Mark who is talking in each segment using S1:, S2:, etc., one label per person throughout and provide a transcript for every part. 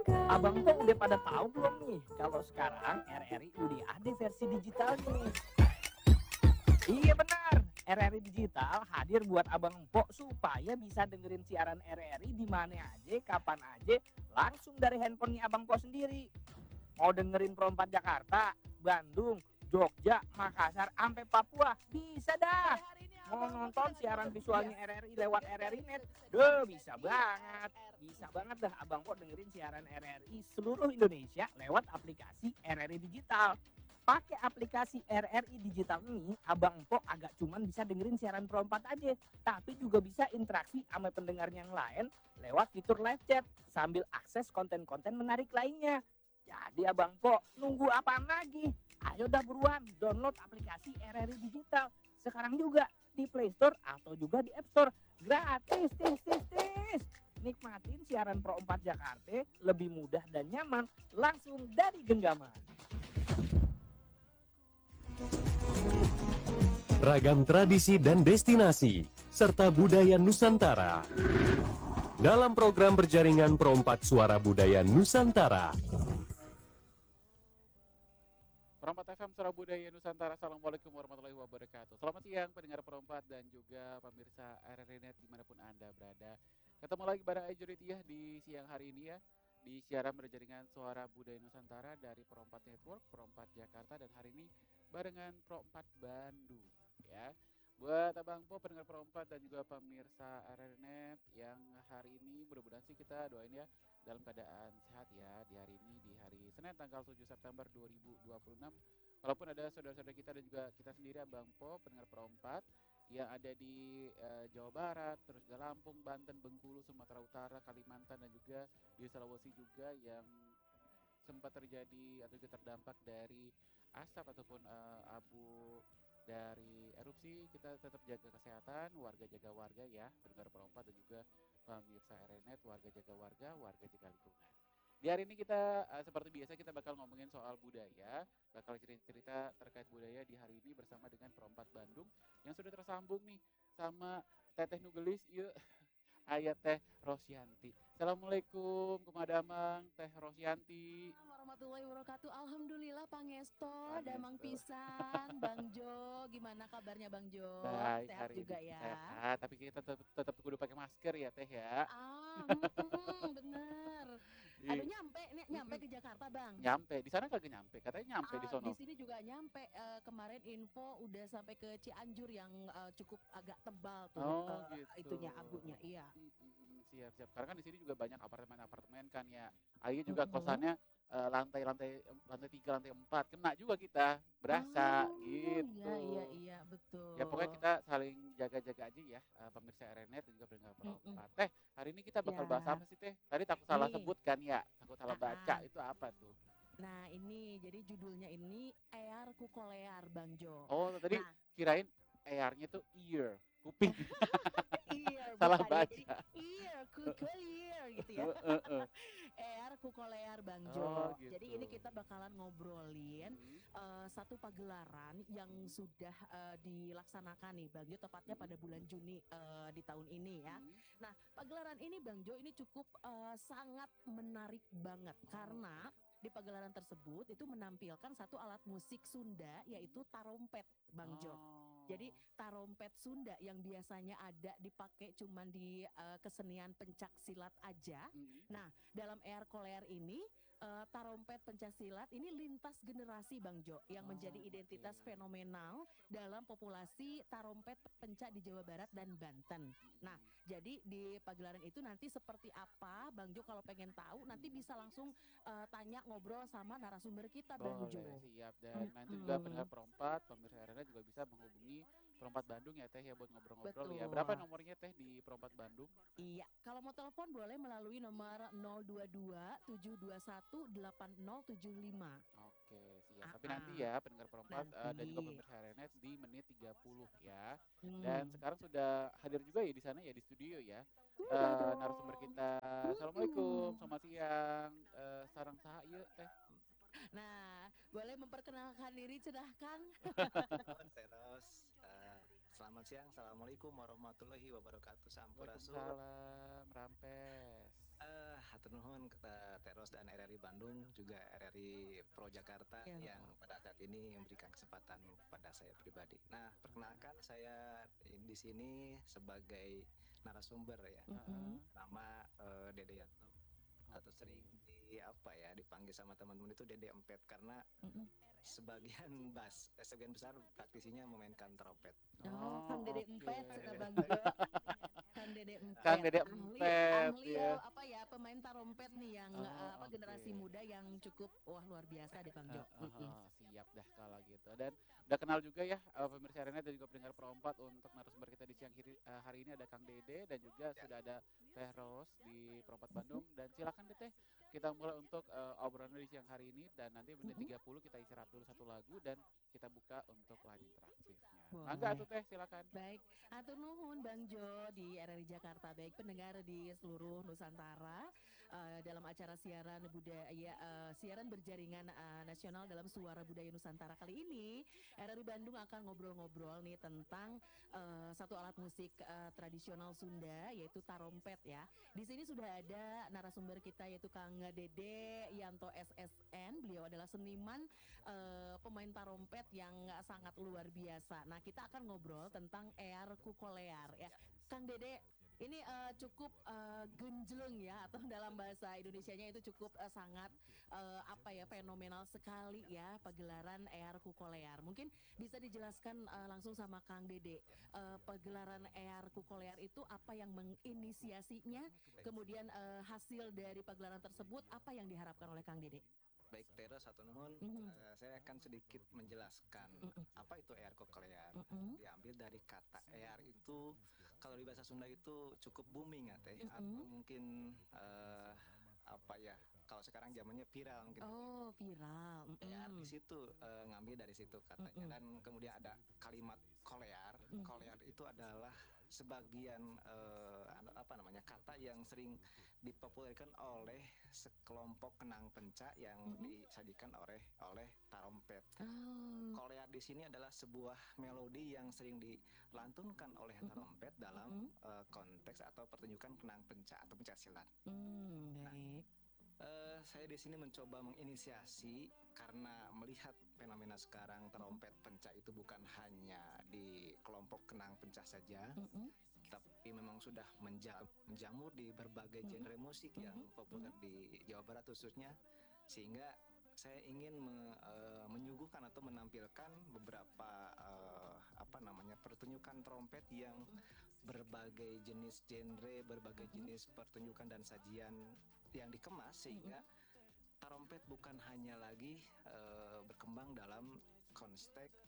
S1: Abang kok udah pada tahu belum nih kalau sekarang RRI udah ada versi digitalnya nih? Iya benar, RRI Digital hadir buat Abang Empok supaya bisa dengerin siaran RRI di mana aja, kapan aja, langsung dari handphonenya Abang Empok sendiri. Mau dengerin Perompak Jakarta, Bandung, Jogja, Makassar, sampai Papua, bisa dah. Mau nonton siaran visualnya RRI lewat RRI Net, bisa banget. Bisa banget dah Abang Empok dengerin siaran RRI seluruh Indonesia lewat aplikasi RRI Digital. Pakai aplikasi RRI Digital ini, Abang Empok agak cuman bisa dengerin siaran Pro 4 aja, tapi juga bisa interaksi sama pendengar yang lain lewat fitur live chat sambil akses konten-konten menarik lainnya. Jadi Abang Empok, nunggu apaan lagi? Ayo dah buruan download aplikasi RRI Digital sekarang juga di Play Store atau juga di App Store. Gratis, tis. Nikmatin siaran Pro 4 Jakarta lebih mudah dan nyaman langsung dari genggaman.
S2: Ragam tradisi dan destinasi, serta budaya Nusantara. Dalam program berjaringan Perompak Suara Budaya Nusantara.
S3: Perompak FM Suara Budaya Nusantara. Assalamualaikum warahmatullahi wabarakatuh. Selamat siang pendengar Perompak dan juga pemirsa RRI Net dimanapun Anda berada. Ketemu lagi bareng Ajuritiah di siang hari ini ya, di siaran berjaringan Suara Budaya Nusantara dari Perompak Network, Perompak Jakarta, dan hari ini barengan Perompak Bandung ya. Buat Abang Po, pendengar Perompak dan juga pemirsa RRI Net yang hari ini mudah-mudahan sih kita doain ya dalam keadaan sehat ya di hari ini, di hari Senin tanggal 7 September 2026. Walaupun ada saudara-saudara kita dan juga kita sendiri Abang Po, pendengar Perompak yang ada di Jawa Barat, terus juga Lampung, Banten, Bengkulu, Sumatera Utara, Kalimantan, dan juga di Sulawesi juga yang sempat terjadi atau juga terdampak dari asap ataupun abu dari erupsi. Kita tetap jaga kesehatan, warga jaga warga ya, pendengar Perompak dan juga pemirsa RNet, warga jaga warga, warga jaga lingkungan. Di hari ini kita seperti biasa kita bakal ngomongin soal budaya, bakal cerita-cerita terkait budaya di hari ini bersama dengan Perompak Bandung yang sudah tersambung nih sama Teteh Nugelis, yuk. Ayat Teh Rosyanti. Assalamualaikum kumadamang Teh Rosyanti.
S4: Warahmatullahi wabarakatuh. Alhamdulillah Pangesto,
S3: Pangesto.
S4: damang pisan. Bang Jo, gimana kabarnya Bang Jo?
S3: Baik,
S4: Sehat
S3: hari
S4: juga
S3: ini
S4: ya.
S3: sehat, tapi kita tetap kudu pakai masker ya Teh ya.
S4: Bener. Aduh nyampe ke Jakarta Bang.
S3: Nyampe, di sana kagak nyampe, katanya nyampe di sono.
S4: Di sini juga nyampe. Kemarin info udah sampai ke Cianjur yang cukup agak tebal tuh.
S3: Gitu.
S4: Itunya abunya, iya.
S3: Siap. Karena kan di sini juga banyak apartemen kan ya. Ayo juga kosannya lantai 3, lantai 4, kena juga kita, berasa gitu.
S4: Iya, betul.
S3: Ya pokoknya kita saling jaga-jaga aja ya, pemirsa RNet dan juga pendengar Perompak. Teh, hari ini kita bakal bahas apa sih Teh? Tadi takut salah sebut kan ya, takut salah baca, itu apa tuh?
S4: Nah ini, jadi judulnya ini Ear Kukolear Bang Jo.
S3: Oh tadi kirain earnya tuh ear, kuping.
S4: Ear,
S3: salah baca.
S4: Ear, kukolear gitu ya. Ear Kukolear Bang Jo.
S3: Oh, gitu.
S4: Jadi ini kita bakalan ngobrolin satu pagelaran yang sudah dilaksanakan nih Bang Jo, tepatnya pada bulan Juni di tahun ini ya. Nah pagelaran ini Bang Jo ini cukup sangat menarik banget karena di pagelaran tersebut itu menampilkan satu alat musik Sunda yaitu tarompet Bang Jo. Jadi tarompet Sunda yang biasanya ada dipakai cuman di kesenian pencak silat aja. Nah, dalam Ear Kolear ini tarompet pencaksilat ini lintas generasi Bang Jo yang menjadi identitas fenomenal dalam populasi tarompet pencak di Jawa Barat dan Banten. Nah, jadi di pagelaran itu nanti seperti apa Bang Jo, kalau pengen tahu nanti bisa langsung tanya ngobrol sama narasumber kita Bang Jo.
S3: Siap, dan nanti juga pendengar Perompak, pemirsa RNet juga bisa menghubungi Perompak Bandung ya Teh ya buat ngobrol-ngobrol ya. Berapa nomornya Teh di Perompak Bandung?
S4: Iya, kalau mau telepon boleh melalui nomor 022 721 8075.
S3: Oke, siap. Tapi nanti ya pendengar Perompak dan juga pemirsa RNet di menit 30 ya. Dan sekarang sudah hadir juga ya di sana ya di studio ya. Narasumber kita. Assalamualaikum, selamat siang. Sarang saha ieu Teh?
S4: Nah, boleh memperkenalkan diri silahkan.
S5: Teros, selamat siang, assalamualaikum warahmatullahi wabarakatuh. Sampurasun.
S3: Waalaikumsalam, rampes.
S5: Hatur nuhun Teros dan Bandung, juga RRI Pro Jakarta
S4: Ya.
S5: yang pada saat ini memberikan kesempatan kepada saya pribadi. Nah, perkenalkan saya di sini sebagai narasumber ya.
S4: Mm-mm.
S5: Nama Dede Yanto, atau sering dipanggil sama teman-teman itu Dede Empet, karena
S4: Mm-mm.
S5: sebagian besar praktisinya memainkan trompet.
S4: Oh, Kang Dede
S3: oke.
S4: Empet, Bang Jo. Kang Dede Empet.
S3: Kang Dede
S4: ahli,
S3: Empet,
S4: ahli
S3: ya.
S4: pemain tarompet nih yang
S3: Oh,
S4: generasi
S3: oke.
S4: muda yang cukup luar biasa deh Bang Jo. Mm-mm.
S3: Siap dah kalau gitu. Dan udah kenal juga ya pemirsa Arena dan juga pendengar Perompat, untuk narasumber kita di siang hari ini ada Kang Dede dan juga sudah ada Teh Ros di Perompat Bandung. Dan silakan deh Teh, kita mulai untuk obrolan di siang hari ini, dan nanti menit 30 kita istirahat dulu satu lagu dan kita buka untuk line interaktifnya. Mangga
S4: Boleh.
S3: tuh Teh, silakan.
S4: Baik, atur nuhun Bang Jo di RRI Jakarta. Baik pendengar di seluruh Nusantara, dalam acara siaran budaya, siaran berjaringan nasional dalam Suara Budaya Nusantara kali ini, RRI Bandung akan ngobrol-ngobrol nih tentang satu alat musik tradisional Sunda, yaitu tarompet ya. Di sini sudah ada narasumber kita, yaitu Kang Dede Yanto SSN. Beliau adalah seniman pemain tarompet yang sangat luar biasa. Nah, kita akan ngobrol tentang Ear Kukolear ya. Kang Dede, ini cukup genjleng ya, atau dalam bahasa Indonesianya itu cukup sangat fenomenal sekali ya, pagelaran Ear Kukolear. Mungkin bisa dijelaskan langsung sama Kang Dede, pagelaran Ear Kukolear itu apa yang menginisiasinya, kemudian hasil dari pagelaran tersebut apa yang diharapkan oleh Kang Dede?
S5: Baik, Tero satu nuhun. Saya akan sedikit menjelaskan apa itu ear koklear. Diambil dari kata ear itu, kalau di bahasa Sunda itu cukup booming ya Teh, atau mungkin kalau sekarang zamannya viral gitu.
S4: Oh, viral.
S5: Ear di situ, ngambil dari situ katanya. Dan kemudian ada kalimat kolear. Kolear itu adalah sebagian kata yang sering dipopulerkan oleh sekelompok kenang pencak yang disajikan oleh tarompet. Kolear di sini adalah sebuah melodi yang sering dilantunkan oleh tarompet dalam konteks atau pertunjukan kenang pencak atau pencak silat.
S4: Baik.
S5: Saya di sini mencoba menginisiasi karena melihat fenomena sekarang tarompet pencak itu bukan hanya di kelompok kenang pencak saja, tapi memang sudah menjamur di berbagai genre musik yang populer di Jawa Barat khususnya, sehingga saya ingin menyuguhkan atau menampilkan beberapa pertunjukan trompet yang berbagai jenis genre, berbagai jenis pertunjukan dan sajian yang dikemas, sehingga tarompet bukan hanya lagi berkembang dalam konteks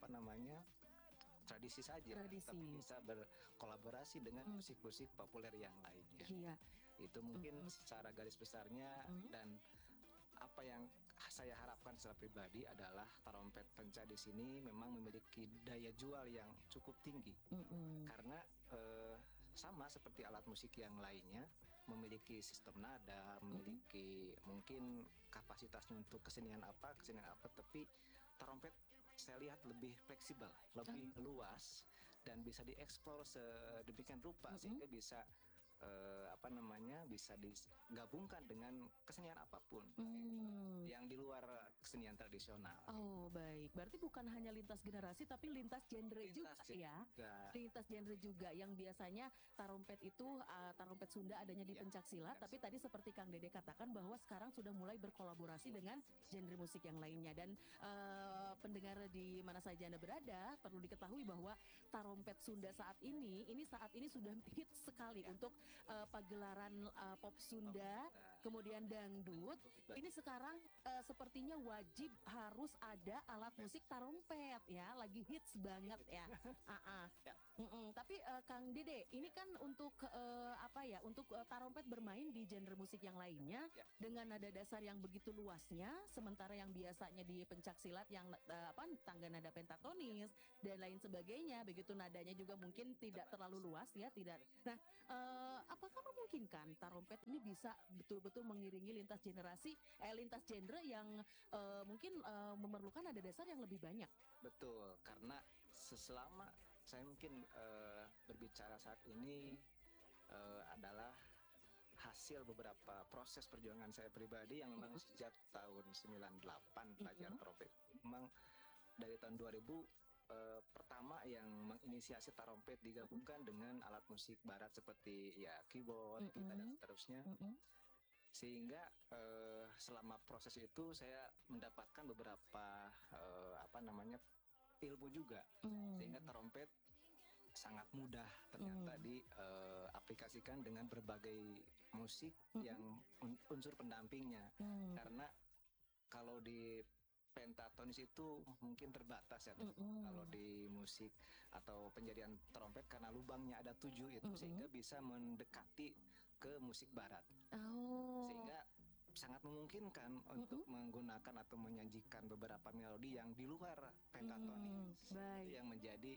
S5: tradisi saja, tapi bisa berkolaborasi dengan musik-musik populer yang lainnya.
S4: Iya.
S5: Itu mungkin secara garis besarnya. Dan apa yang saya harapkan secara pribadi adalah tarompet pencak di sini memang memiliki daya jual yang cukup tinggi, karena sama seperti alat musik yang lainnya, memiliki sistem nada, memiliki mungkin kapasitasnya untuk kesenian apa, tapi tarompet saya lihat lebih fleksibel, lebih luas, dan bisa dieksplor sedemikian rupa sehingga bisa bisa digabungkan dengan kesenian apapun yang di luar kesenian tradisional.
S4: Oh, baik. Berarti bukan hanya lintas generasi tapi lintas genre juga ya. Lintas genre juga, yang biasanya tarompet itu tarompet Sunda adanya di pencak silat, tapi tadi seperti Kang Dede katakan bahwa sekarang sudah mulai berkolaborasi dengan genre musik yang lainnya. Dan pendengar di mana saja Anda berada, perlu diketahui bahwa tarompet Sunda saat ini sudah hits sekali untuk pagelaran pop Sunda, kemudian dangdut. Ini sekarang sepertinya wajib harus ada alat musik tarompet ya, lagi hits banget ya. Tapi Kang Dede, ini kan untuk untuk tarompet bermain di genre musik yang lainnya dengan nada dasar yang begitu luasnya, sementara yang biasanya di pencak silat yang tangga nada pentatonis dan lain sebagainya, begitu nadanya juga mungkin tidak terlalu luas ya, tidak. Nah, apakah memungkinkan tarompet ini bisa betul-betul mengiringi lintas genre yang mungkin memerlukan nada dasar yang lebih banyak?
S5: Betul, karena selama saya mungkin berbicara saat ini adalah hasil beberapa proses perjuangan saya pribadi yang memang sejak tahun 98 belajar trompet. Memang dari tahun 2000 pertama yang menginisiasi tarompet digabungkan dengan alat musik barat seperti ya keyboard, gitar dan seterusnya. Sehingga selama proses itu saya mendapatkan beberapa ilmu juga, sehingga tarompet sangat mudah ternyata diaplikasikan dengan berbagai musik yang unsur pendampingnya. Karena kalau di pentatonis itu mungkin terbatas ya, kalau di musik atau penjadian trompet karena lubangnya ada 7 itu, sehingga bisa mendekati ke musik barat. Sehingga sangat memungkinkan untuk menggunakan atau menyajikan beberapa melodi yang di luar pentatonis. Yang menjadi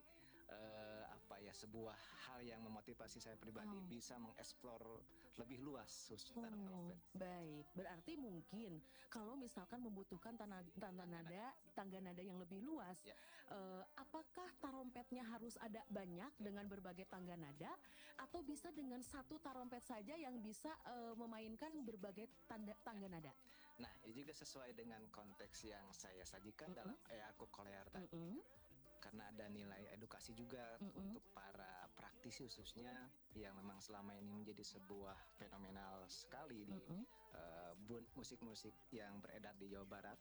S5: sebuah hal yang memotivasi saya pribadi bisa mengeksplor lebih luas khusus trompet.
S4: Baik, berarti mungkin kalau misalkan membutuhkan tangga nada yang lebih luas, apakah tarompetnya harus ada banyak dengan berbagai tangga nada, atau bisa dengan satu tarompet saja yang bisa memainkan berbagai tangga nada?
S5: Nah, ini juga sesuai dengan konteks yang saya sajikan dalam Eaku Kolear tadi. Karena ada nilai edukasi juga untuk para praktisi khususnya yang memang selama ini menjadi sebuah fenomenal sekali di musik-musik yang beredar di Jawa Barat.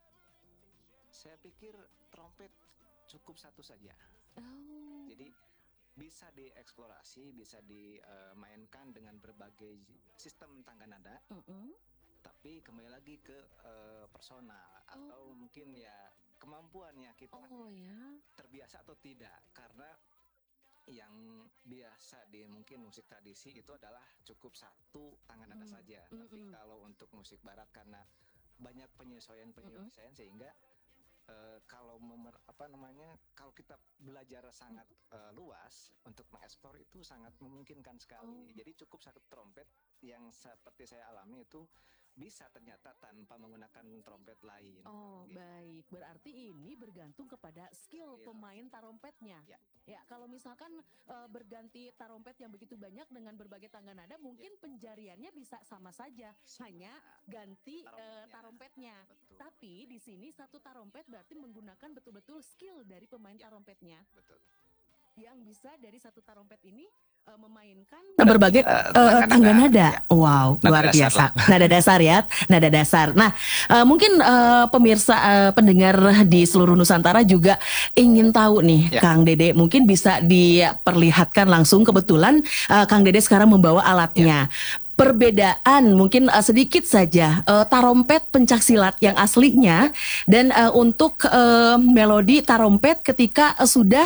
S5: Saya pikir trompet cukup satu saja. Jadi bisa dieksplorasi, bisa dimainkan dengan berbagai sistem tangga nada. Tapi kembali lagi ke personal atau mungkin ya kemampuannya kita terbiasa atau tidak. Karena yang biasa di mungkin musik tradisi itu adalah cukup satu tangga nada saja. Tapi kalau untuk musik barat karena banyak penyesuaian sehingga kalau kalau kita belajar sangat luas untuk mengeksplor itu sangat memungkinkan sekali. Jadi cukup satu trompet yang seperti saya alami itu bisa ternyata tanpa menggunakan trompet lain.
S4: Gitu. Baik, berarti ini bergantung kepada skill pemain tarompetnya. Ya, kalau misalkan berganti tarompet yang begitu banyak dengan berbagai tangga nada, mungkin penjariannya bisa sama saja, hanya ganti tarompetnya.
S5: Betul.
S4: Tapi di sini satu tarompet berarti menggunakan betul-betul skill dari pemain tarompetnya.
S5: Betul.
S4: Yang bisa dari satu tarompet ini memainkan berbagai tangga nada. Wow, luar biasa. Nada dasar ya, nada dasar. Nah, mungkin pemirsa pendengar di seluruh Nusantara juga ingin tahu nih, Kang Dede, mungkin bisa diperlihatkan langsung. Kebetulan Kang Dede sekarang membawa alatnya. Perbedaan mungkin sedikit saja tarompet pencaksilat yang aslinya dan untuk melodi tarompet ketika sudah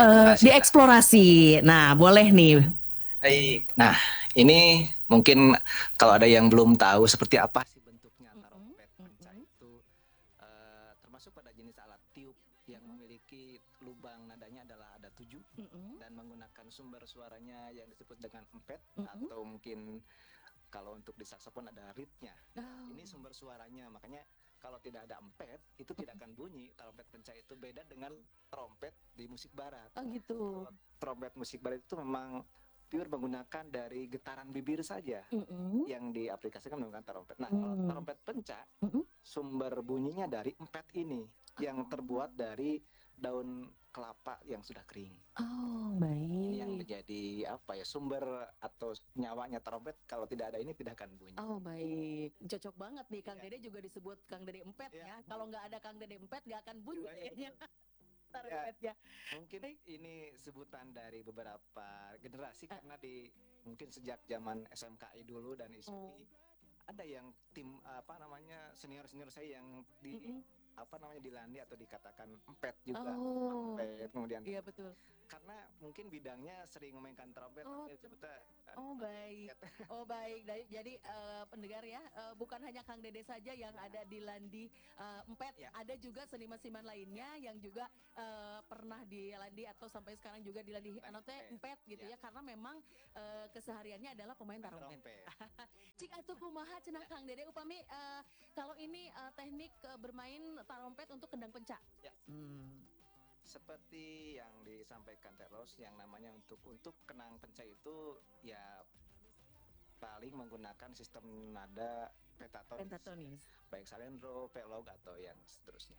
S4: dieksplorasi. Nah, boleh nih.
S5: Baik. Nah, ini mungkin kalau ada yang belum tahu seperti apa sih bentuknya tarompet penca itu, termasuk pada jenis alat tiup yang memiliki lubang nadanya adalah ada 7 dan menggunakan sumber suaranya yang disebut dengan empet atau mungkin kalau untuk di saksofon ada reednya. Ini sumber suaranya, makanya kalau tidak ada empet itu tidak akan bunyi. Trompet penca itu beda dengan trompet di musik barat.
S4: Gitu.
S5: Trompet musik barat itu memang pure menggunakan dari getaran bibir saja yang diaplikasikan menggunakan trompet. Nah, kalau trompet penca sumber bunyinya dari empet ini yang terbuat dari daun kelapa yang sudah kering.
S4: Baik.
S5: Ini yang menjadi sumber atau nyawanya trompet. Kalau tidak ada ini tidak akan bunyi.
S4: Baik, cocok banget nih Kang Dede juga disebut Kang Dede Empet ya. Kalau nggak ada Kang Dede Empet nggak akan bunyi kayaknya. Tarompetnya.
S5: Mungkin ini sebutan dari beberapa generasi karena mungkin sejak zaman SMKI dulu dan ISPI ada yang tim senior saya yang dilandi atau dikatakan empet juga. Empet kemudian.
S4: Iya betul.
S5: Karena mungkin bidangnya sering memainkan trompet.
S4: Baik. Baik. Jadi pendengar ya, bukan hanya Kang Dede saja yang ada di landi empet, ada juga seniman-seniman lainnya yang juga pernah dilandi atau sampai sekarang juga dilandi empet gitu ya, karena memang kesehariannya adalah pemain tarompet. Cik atuh kumaha cenah Kang Dede upami kalau ini teknik bermain tarompet untuk kendang penca.
S5: Seperti yang disampaikan Teros, yang namanya untuk kenang penca itu ya paling menggunakan sistem nada pentatonis,
S4: Pentatonis.
S5: baik salendro, pelog atau yang seterusnya.